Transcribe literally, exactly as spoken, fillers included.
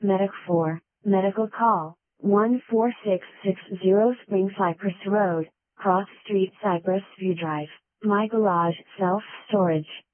Medic four, medical call, one four six six zero Spring Cypress Road, Cross Street, Cypress View Drive. My garage self-storage.